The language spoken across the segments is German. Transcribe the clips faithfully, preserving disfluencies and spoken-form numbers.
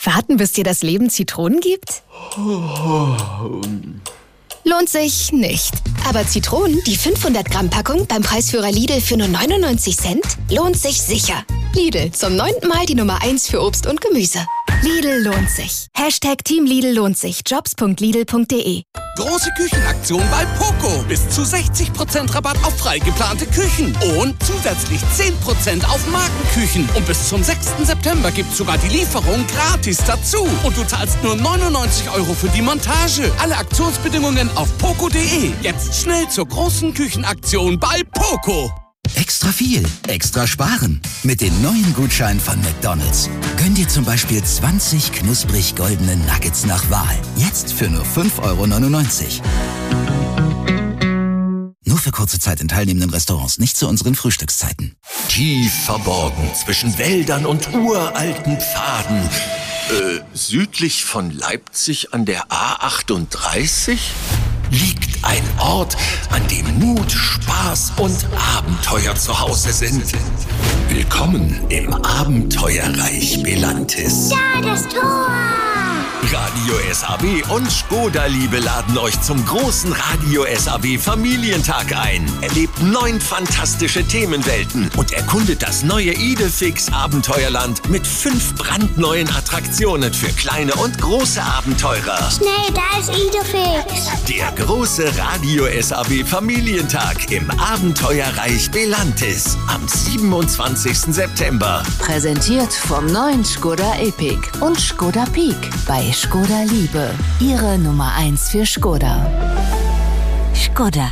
Warten, bis dir das Leben Zitronen gibt? Lohnt sich nicht. Aber Zitronen, die fünfhundert Gramm Packung beim Preisführer Lidl für nur neunundneunzig Cent, lohnt sich sicher. Lidl, zum neunten Mal die Nummer eins für Obst und Gemüse. Lidl lohnt sich. Hashtag Team Lidl lohnt sich. jobs punkt lidl punkt de. Große Küchenaktion bei Poco. Bis zu sechzig Prozent Rabatt auf frei geplante Küchen. Und zusätzlich zehn Prozent auf Markenküchen. Und bis zum sechsten September gibt's sogar die Lieferung gratis dazu. Und du zahlst nur neunundneunzig Euro für die Montage. Alle Aktionsbedingungen auf poco punkt de. Jetzt schnell zur großen Küchenaktion bei Poco. Extra viel, extra sparen. Mit den neuen Gutscheinen von McDonald's. Gönn dir zum Beispiel zwanzig knusprig goldene Nuggets nach Wahl. Jetzt für nur fünf Euro neunundneunzig. Nur für kurze Zeit in teilnehmenden Restaurants, nicht zu unseren Frühstückszeiten. Tief verborgen zwischen Wäldern und uralten Pfaden. Äh, südlich von Leipzig an der A achtunddreißig? Liegt ein Ort, an dem Mut, Spaß und Abenteuer zu Hause sind. Willkommen im Abenteuerreich Belantis. Da, das Tor! Radio S A W und Skoda Liebe laden euch zum großen Radio S A W Familientag ein. Erlebt neun fantastische Themenwelten und erkundet das neue Idefix Abenteuerland mit fünf brandneuen Attraktionen für kleine und große Abenteurer. Schnell, da ist Idefix. Der große Radio S A W Familientag im Abenteuerreich Belantis am siebenundzwanzigsten September. Präsentiert vom neuen Skoda Epic und Skoda Peak bei Skoda Liebe. Ihre Nummer eins für Skoda. Skoda.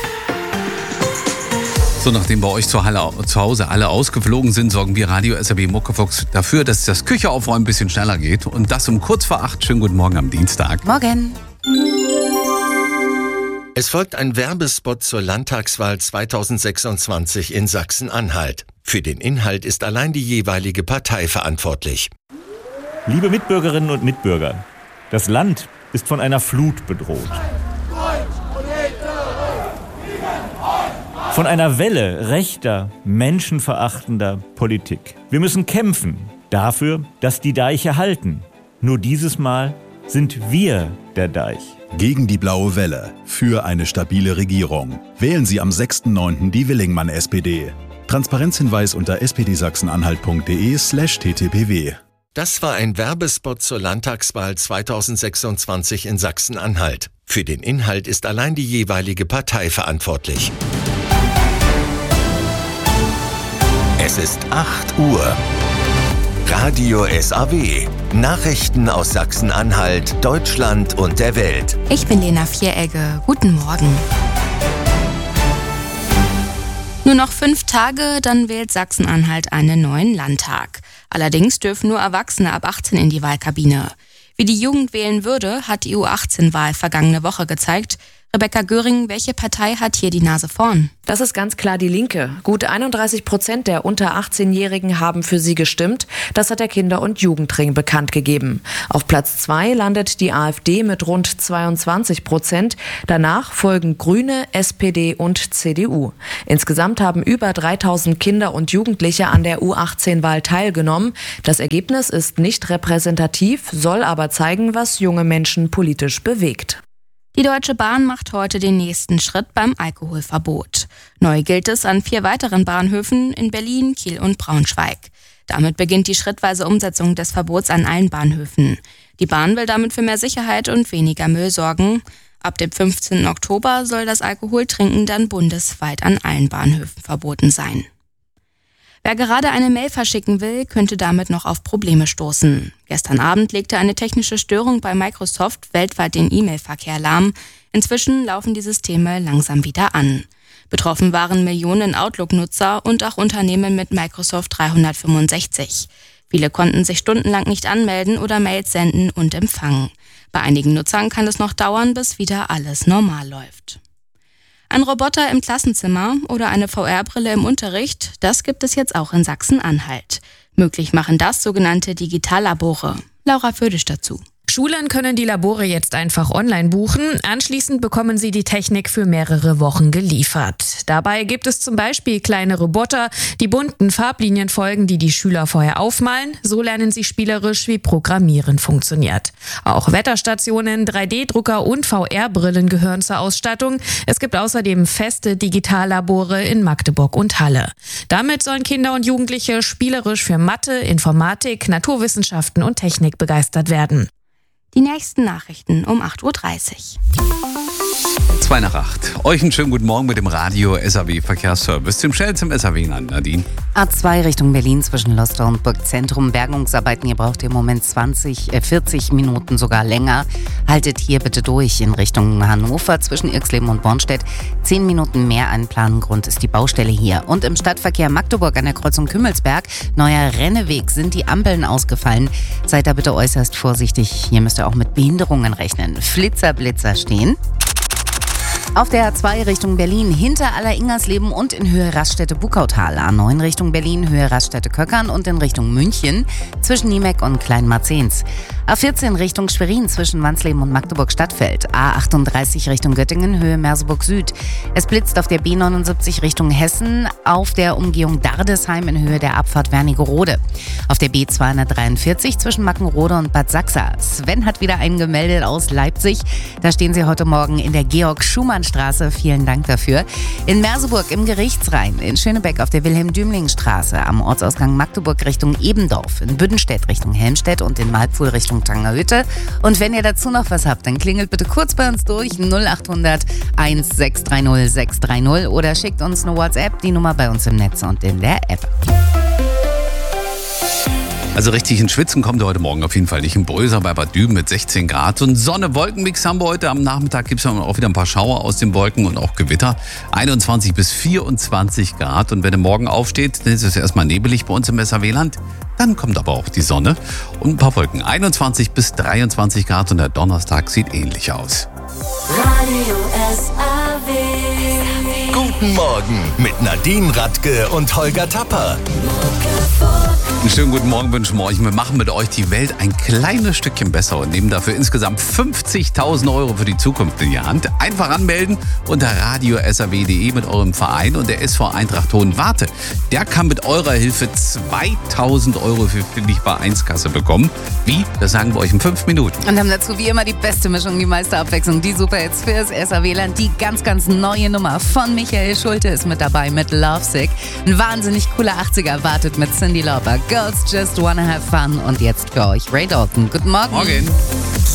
So, nachdem bei euch zu, Halle, zu Hause alle ausgeflogen sind, sorgen wir Radio S A W Muckefuchs dafür, dass das Kücheaufräumen ein bisschen schneller geht. Und das um kurz vor acht. Schönen guten Morgen am Dienstag. Morgen. Es folgt ein Werbespot zur Landtagswahl zweitausendsechsundzwanzig in Sachsen-Anhalt. Für den Inhalt ist allein die jeweilige Partei verantwortlich. Liebe Mitbürgerinnen und Mitbürger, das Land ist von einer Flut bedroht. Von einer Welle rechter, menschenverachtender Politik. Wir müssen kämpfen dafür, dass die Deiche halten. Nur dieses Mal sind wir der Deich. Gegen die blaue Welle. Für eine stabile Regierung. Wählen Sie am sechsten neunten die Willingmann S P D. Transparenzhinweis unter s p d sachsen-anhalt punkt de slash t t p w. Das war ein Werbespot zur Landtagswahl zweitausendsechsundzwanzig in Sachsen-Anhalt. Für den Inhalt ist allein die jeweilige Partei verantwortlich. Es ist acht Uhr. Radio S A W. Nachrichten aus Sachsen-Anhalt, Deutschland und der Welt. Ich bin Lena Vieregge. Guten Morgen. Nur noch fünf Tage, dann wählt Sachsen-Anhalt einen neuen Landtag. Allerdings dürfen nur Erwachsene ab achtzehn in die Wahlkabine. Wie die Jugend wählen würde, hat die U achtzehn Wahl vergangene Woche gezeigt. Rebecca Göring, welche Partei hat hier die Nase vorn? Das ist ganz klar die Linke. Gut einunddreißig Prozent der unter achtzehnjährigen haben für sie gestimmt. Das hat der Kinder- und Jugendring bekannt gegeben. Auf Platz zwei landet die AfD mit rund zweiundzwanzig Prozent. Danach folgen Grüne, S P D und C D U. Insgesamt haben über dreitausend Kinder und Jugendliche an der U achtzehn Wahl teilgenommen. Das Ergebnis ist nicht repräsentativ, soll aber zeigen, was junge Menschen politisch bewegt. Die Deutsche Bahn macht heute den nächsten Schritt beim Alkoholverbot. Neu gilt es an vier weiteren Bahnhöfen in Berlin, Kiel und Braunschweig. Damit beginnt die schrittweise Umsetzung des Verbots an allen Bahnhöfen. Die Bahn will damit für mehr Sicherheit und weniger Müll sorgen. Ab dem fünfzehnten Oktober soll das Alkoholtrinken dann bundesweit an allen Bahnhöfen verboten sein. Wer gerade eine Mail verschicken will, könnte damit noch auf Probleme stoßen. Gestern Abend legte eine technische Störung bei Microsoft weltweit den E-Mail-Verkehr lahm. Inzwischen laufen die Systeme langsam wieder an. Betroffen waren Millionen Outlook-Nutzer und auch Unternehmen mit Microsoft dreihundertfünfundsechzig. Viele konnten sich stundenlang nicht anmelden oder Mails senden und empfangen. Bei einigen Nutzern kann es noch dauern, bis wieder alles normal läuft. Ein Roboter im Klassenzimmer oder eine V R-Brille im Unterricht, das gibt es jetzt auch in Sachsen-Anhalt. Möglich machen das sogenannte Digitallabore. Laura Födisch dazu. Schulen können die Labore jetzt einfach online buchen. Anschließend bekommen sie die Technik für mehrere Wochen geliefert. Dabei gibt es zum Beispiel kleine Roboter, die bunten Farblinien folgen, die die Schüler vorher aufmalen. So lernen sie spielerisch, wie Programmieren funktioniert. Auch Wetterstationen, drei D Drucker und V R-Brillen gehören zur Ausstattung. Es gibt außerdem feste Digitallabore in Magdeburg und Halle. Damit sollen Kinder und Jugendliche spielerisch für Mathe, Informatik, Naturwissenschaften und Technik begeistert werden. Die nächsten Nachrichten um acht Uhr dreißig. Zwei nach acht. Euch einen schönen guten Morgen mit dem Radio S A W Verkehrsservice. Dem Shell zum S A W-Land, Nadine. A zwei Richtung Berlin zwischen Loster und Burgzentrum. Bergungsarbeiten, ihr braucht im Moment zwanzig, äh vierzig Minuten, sogar länger. Haltet hier bitte durch in Richtung Hannover zwischen Irxleben und Bornstedt. Zehn Minuten mehr einplanen, Grund ist die Baustelle hier. Und im Stadtverkehr Magdeburg an der Kreuzung Kümmelsberg, neuer Renneweg, sind die Ampeln ausgefallen. Seid da bitte äußerst vorsichtig. Hier müsst ihr auch mit Behinderungen rechnen. Flitzer, Blitzer stehen. Auf der A zwei Richtung Berlin hinter Aller-Ingersleben und in Höhe Raststätte-Bukautal. A neun Richtung Berlin, Höhe Raststätte-Köckern und in Richtung München zwischen Niemeck und Kleinmarzens. A vierzehn Richtung Schwerin zwischen Wansleben und Magdeburg-Stadtfeld. A achtunddreißig Richtung Göttingen, Höhe Merseburg Süd. Es blitzt auf der B neunundsiebzig Richtung Hessen, auf der Umgehung Dardesheim in Höhe der Abfahrt Wernigerode. Auf der B zweihundertdreiundvierzig zwischen Mackenrode und Bad Sachsa. Sven hat wieder einen gemeldet aus Leipzig. Da stehen sie heute Morgen in der Georg-Schumann-Straße. Vielen Dank dafür. In Merseburg im Gerichtsrhein. In Schönebeck auf der Wilhelm-Dümling-Straße. Am Ortsausgang Magdeburg Richtung Ebendorf. In Büdenstedt Richtung Helmstedt und in Malpfuhl Richtung Tangerhütte. Und wenn ihr dazu noch was habt, dann klingelt bitte kurz bei uns durch null acht hundert eins sechs drei null sechs drei null oder schickt uns eine WhatsApp, die Nummer bei uns im Netz und in der App. Also richtig ins Schwitzen kommt ihr heute Morgen auf jeden Fall nicht. In Bröser bei Bad Düben mit sechzehn Grad. Und Sonne-Wolkenmix haben wir heute. Am Nachmittag gibt es auch wieder ein paar Schauer aus den Wolken und auch Gewitter. einundzwanzig bis vierundzwanzig Grad. Und wenn ihr morgen aufsteht, dann ist es erstmal nebelig bei uns im S A W-Land. Dann kommt aber auch die Sonne und ein paar Wolken. einundzwanzig bis dreiundzwanzig Grad und der Donnerstag sieht ähnlich aus. Radio S A W. Guten Morgen mit Nadine Radke und Holger Tapper. Einen schönen guten Morgen wünschen wir euch. Wir machen mit euch die Welt ein kleines Stückchen besser und nehmen dafür insgesamt fünfzigtausend Euro für die Zukunft in die Hand. Einfach anmelden unter radio s a w punkt de mit eurem Verein und der S V Eintracht Hohenwarte. Der kann mit eurer Hilfe zweitausend Euro für die Vereinskasse bekommen. Wie? Das sagen wir euch in fünf Minuten. Und haben dazu wie immer die beste Mischung, die meiste Abwechslung, die Super-Hits fürs S A W-Land. Die ganz, ganz neue Nummer von Michael Schulte ist mit dabei mit Lovesick. Ein wahnsinnig cooler achtziger wartet mit Cyndi Lauper. Girls Just Wanna Have Fun. Und jetzt für euch Ray Dalton. Guten Morgen. Morgen.